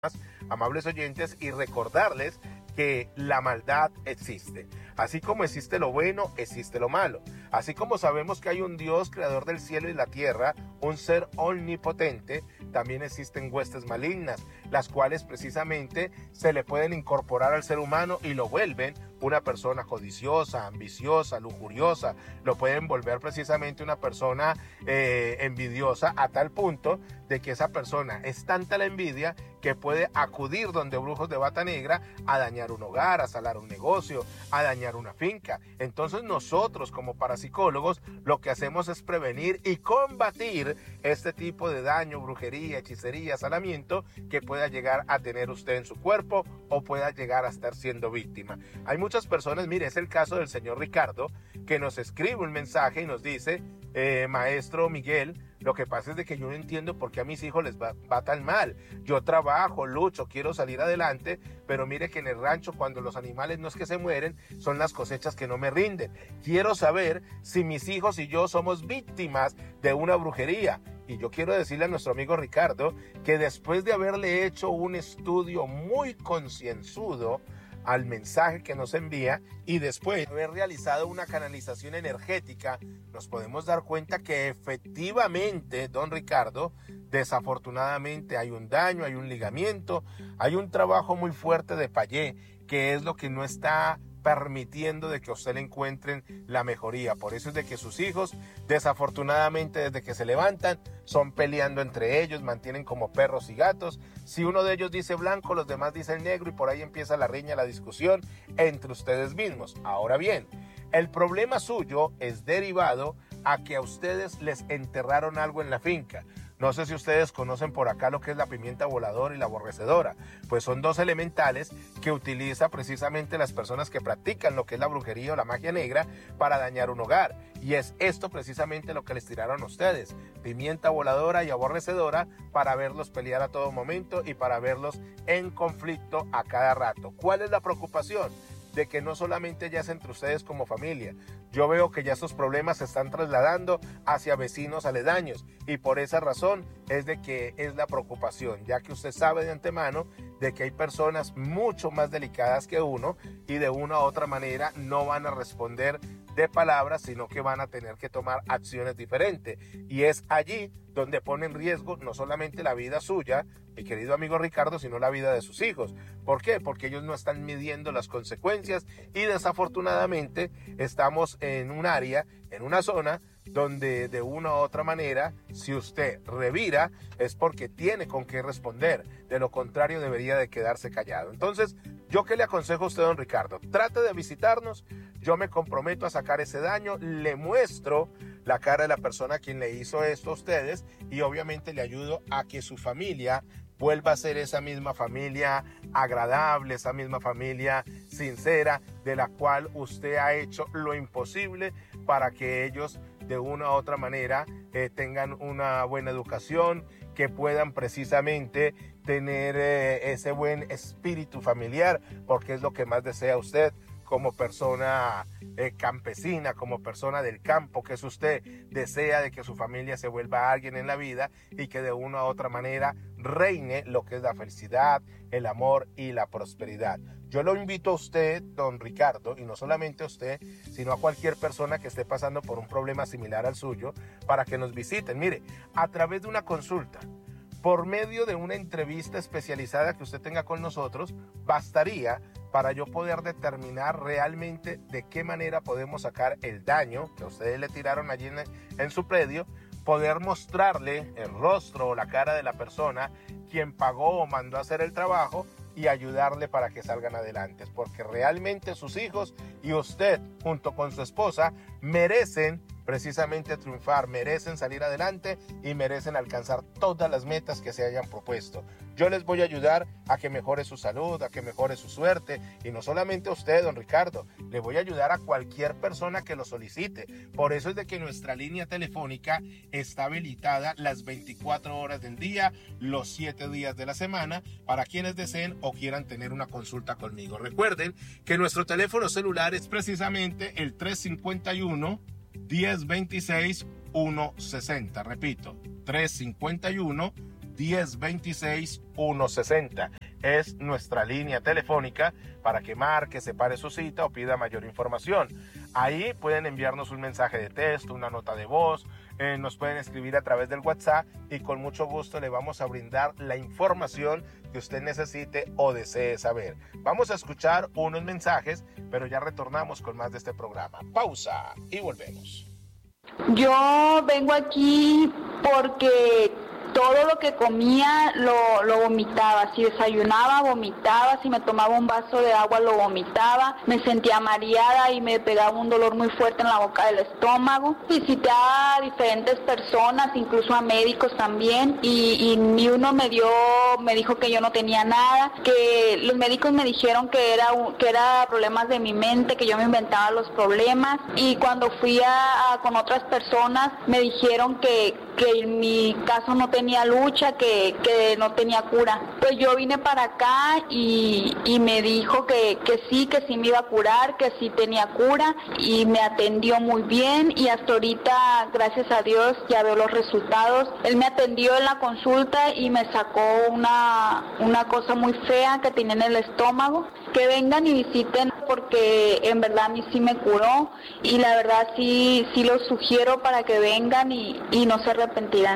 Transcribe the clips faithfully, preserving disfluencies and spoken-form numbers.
amables oyentes, y recordarles que la maldad existe. Así como existe lo bueno, existe lo malo. Así como sabemos que hay un Dios creador del cielo y la tierra, un ser omnipotente, también existen huestes malignas, las cuales precisamente se le pueden incorporar al ser humano y lo vuelven una persona codiciosa, ambiciosa, lujuriosa. Lo pueden volver precisamente una persona eh, envidiosa, a tal punto de que esa persona es tanta la envidia que puede acudir donde brujos de bata negra a dañar un hogar, a salar un negocio, a dañar una finca. Entonces nosotros como parapsicólogos lo que hacemos es prevenir y combatir este tipo de daño, brujería, hechicería, salamiento que pueda llegar a tener usted en su cuerpo o pueda llegar a estar siendo víctima. Hay muchas personas, mire, es el caso del señor Ricardo, que nos escribe un mensaje y nos dice, eh, maestro Miguel, lo que pasa es de que yo no entiendo por qué a mis hijos les va, va tan mal. Yo trabajo, lucho, quiero salir adelante, pero mire que en el rancho cuando los animales no es que se mueren, son las cosechas que no me rinden. Quiero saber si mis hijos y yo somos víctimas de una brujería. Y yo quiero decirle a nuestro amigo Ricardo que después de haberle hecho un estudio muy concienzudo al mensaje que nos envía y después de haber realizado una canalización energética, nos podemos dar cuenta que efectivamente, don Ricardo, desafortunadamente hay un daño, hay un ligamiento, hay un trabajo muy fuerte de payé, que es lo que no está permitiendo de que a usted le encuentren la mejoría. Por eso es de que sus hijos, desafortunadamente, desde que se levantan, son peleando entre ellos, mantienen como perros y gatos. Si uno de ellos dice blanco, los demás dicen negro y por ahí empieza la riña, la discusión entre ustedes mismos. Ahora bien, el problema suyo es derivado a que a ustedes les enterraron algo en la finca. No sé si ustedes conocen por acá lo que es la pimienta voladora y la aborrecedora. Pues son dos elementales que utiliza precisamente las personas que practican lo que es la brujería o la magia negra para dañar un hogar. Y es esto precisamente lo que les tiraron a ustedes. Pimienta voladora y aborrecedora para verlos pelear a todo momento y para verlos en conflicto a cada rato. ¿Cuál es la preocupación? De que no solamente ya es entre ustedes como familia. Yo veo que ya estos problemas se están trasladando hacia vecinos aledaños y por esa razón es de que es la preocupación, ya que usted sabe de antemano de que hay personas mucho más delicadas que uno y de una u otra manera no van a responder de palabras, sino que van a tener que tomar acciones diferentes. Y es allí donde pone en riesgo no solamente la vida suya, mi querido amigo Ricardo, sino la vida de sus hijos. ¿Por qué? Porque ellos no están midiendo las consecuencias y desafortunadamente estamos en un área, en una zona donde de una u otra manera, si usted revira, es porque tiene con qué responder. De lo contrario, debería de quedarse callado. Entonces, ¿yo qué le aconsejo a usted, don Ricardo? Trate de visitarnos, yo me comprometo a sacar ese daño, le muestro la cara de la persona a quien le hizo esto a ustedes y obviamente le ayudo a que su familia vuelva a ser esa misma familia agradable, esa misma familia sincera, de la cual usted ha hecho lo imposible para que ellos de una u otra manera eh, tengan una buena educación, que puedan precisamente tener eh, ese buen espíritu familiar, porque es lo que más desea usted como persona eh, campesina, como persona del campo, que es usted, desea de que su familia se vuelva alguien en la vida y que de una u otra manera reine lo que es la felicidad, el amor y la prosperidad. Yo lo invito a usted, don Ricardo, y no solamente a usted, sino a cualquier persona que esté pasando por un problema similar al suyo, para que nos visiten. Mire, a través de una consulta, por medio de una entrevista especializada que usted tenga con nosotros, bastaría para yo poder determinar realmente de qué manera podemos sacar el daño que ustedes le tiraron allí en, en su predio, poder mostrarle el rostro o la cara de la persona quien pagó o mandó a hacer el trabajo y ayudarle para que salgan adelante, porque realmente sus hijos y usted junto con su esposa merecen precisamente triunfar, merecen salir adelante y merecen alcanzar todas las metas que se hayan propuesto. Yo les voy a ayudar a que mejore su salud, a que mejore su suerte, y no solamente a usted, don Ricardo, le voy a ayudar a cualquier persona que lo solicite. Por eso es de que nuestra línea telefónica está habilitada las veinticuatro horas del día, los siete días de la semana, para quienes deseen o quieran tener una consulta conmigo. Recuerden que nuestro teléfono celular es precisamente el tres cinco uno, diez veintiséis, ciento sesenta. Repito, tres cinco uno, diez veintiséis ciento sesenta. Es nuestra línea telefónica para que marque, separe su cita o pida mayor información. Ahí pueden enviarnos un mensaje de texto, una nota de voz, eh, nos pueden escribir a través del WhatsApp y con mucho gusto le vamos a brindar la información que usted necesite o desee saber. Vamos a escuchar unos mensajes, pero ya retornamos con más de este programa. Pausa y volvemos. Yo vengo aquí porque todo lo que comía lo, lo vomitaba. Si desayunaba, vomitaba. Si me tomaba un vaso de agua, lo vomitaba. Me sentía mareada y me pegaba un dolor muy fuerte en la boca del estómago. Visité a diferentes personas, incluso a médicos también, y, y ni uno me dio, me dijo que yo no tenía nada, que los médicos me dijeron que era, que era problemas de mi mente, que yo me inventaba los problemas, y cuando fui a, a con otras personas me dijeron que, que en mi caso no tenía tenía lucha, que, que no tenía cura. Pues yo vine para acá y, y me dijo que, que sí, que sí me iba a curar, que sí tenía cura, y me atendió muy bien, y hasta ahorita, gracias a Dios, ya veo los resultados. Él me atendió en la consulta y me sacó una, una cosa muy fea que tenía en el estómago. Que vengan y visiten porque en verdad a mí sí me curó, y la verdad sí, sí los sugiero para que vengan y, y no se arrepentirán.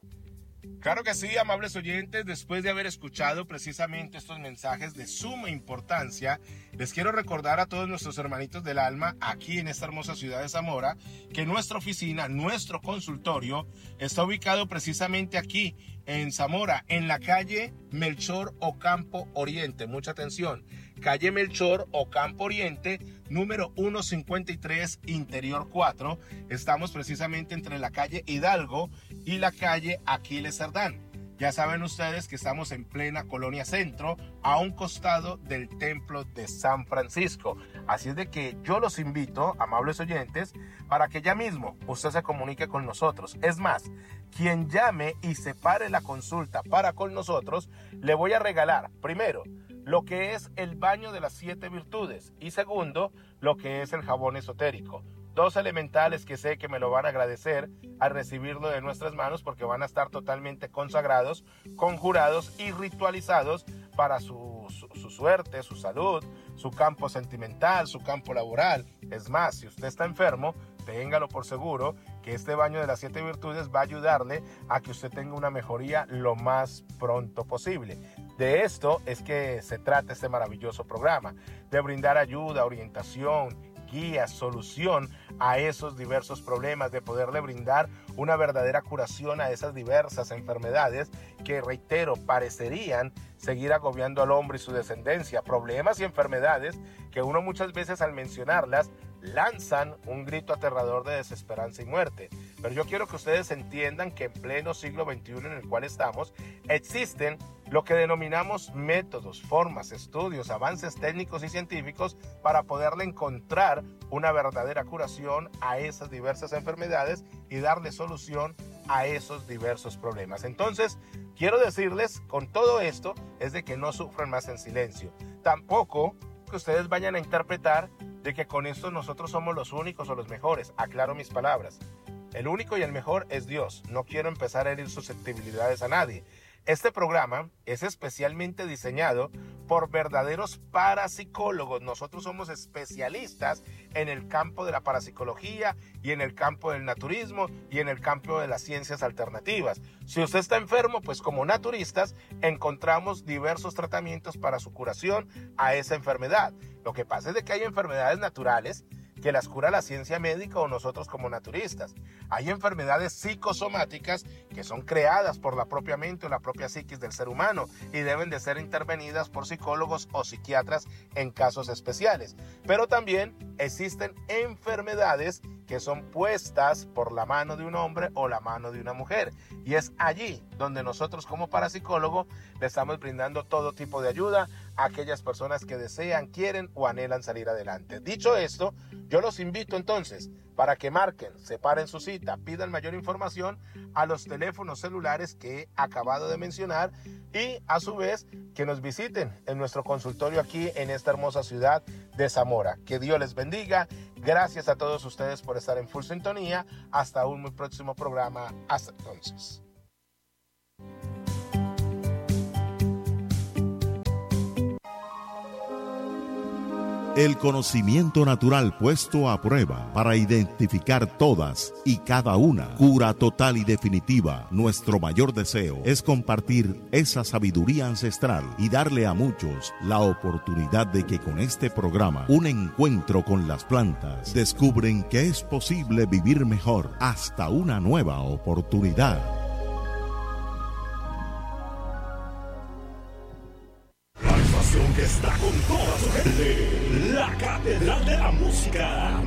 Claro que sí, amables oyentes, después de haber escuchado precisamente estos mensajes de suma importancia, les quiero recordar a todos nuestros hermanitos del alma aquí en esta hermosa ciudad de Zamora que nuestra oficina, nuestro consultorio está ubicado precisamente aquí en Zamora, en la calle Melchor Ocampo Oriente. Mucha atención, calle Melchor Ocampo Oriente, número ciento cincuenta y tres, interior cuatro. Estamos precisamente entre la calle Hidalgo y la calle Aquiles Cerdán. Ya saben ustedes que estamos en plena Colonia Centro, a un costado del Templo de San Francisco. Así es de que yo los invito, amables oyentes, para que ya mismo usted se comunique con nosotros. Es más, quien llame y separe la consulta para con nosotros, le voy a regalar, primero, lo que es el baño de las siete virtudes, y segundo, lo que es el jabón esotérico. Dos elementales que sé que me lo van a agradecer al recibirlo de nuestras manos, porque van a estar totalmente consagrados, conjurados y ritualizados para su, su, su suerte, su salud, su campo sentimental, su campo laboral. Es más, si usted está enfermo, téngalo por seguro que este baño de las siete virtudes va a ayudarle a que usted tenga una mejoría lo más pronto posible. De esto es que se trata este maravilloso programa, de brindar ayuda, orientación, guía, solución a esos diversos problemas, de poderle brindar una verdadera curación a esas diversas enfermedades que, reitero, parecerían seguir agobiando al hombre y su descendencia. Problemas y enfermedades que uno muchas veces al mencionarlas lanzan un grito aterrador de desesperanza y muerte. Pero yo quiero que ustedes entiendan que en pleno siglo veintiuno en el cual estamos, existen lo que denominamos métodos, formas, estudios, avances técnicos y científicos para poderle encontrar una verdadera curación a esas diversas enfermedades y darle solución a esos diversos problemas. Entonces, quiero decirles con todo esto es de que no sufran más en silencio. Tampoco que ustedes vayan a interpretar de que con esto nosotros somos los únicos o los mejores. Aclaro mis palabras. El único y el mejor es Dios. No quiero empezar a herir susceptibilidades a nadie. Este programa es especialmente diseñado por verdaderos parapsicólogos. Nosotros somos especialistas en el campo de la parapsicología y en el campo del naturismo y en el campo de las ciencias alternativas. Si usted está enfermo, pues como naturistas encontramos diversos tratamientos para su curación a esa enfermedad. Lo que pasa es de que hay enfermedades naturales que las cura la ciencia médica o nosotros como naturistas. Hay enfermedades psicosomáticas que son creadas por la propia mente o la propia psiquis del ser humano y deben de ser intervenidas por psicólogos o psiquiatras en casos especiales. Pero también existen enfermedades que son puestas por la mano de un hombre o la mano de una mujer. Y es allí donde nosotros como parapsicólogos le estamos brindando todo tipo de ayuda a aquellas personas que desean, quieren o anhelan salir adelante. Dicho esto, yo los invito entonces para que marquen, separen su cita, pidan mayor información a los teléfonos celulares que he acabado de mencionar y a su vez que nos visiten en nuestro consultorio aquí en esta hermosa ciudad de Zamora. Que Dios les bendiga. Gracias a todos ustedes por estar en full sintonía. Hasta un muy próximo programa. Hasta entonces. El conocimiento natural puesto a prueba para identificar todas y cada una. Cura total y definitiva. Nuestro mayor deseo es compartir esa sabiduría ancestral y darle a muchos la oportunidad de que con este programa, un encuentro con las plantas, descubren que es posible vivir mejor hasta una nueva oportunidad. Que está con toda su gente, la Catedral de la Música.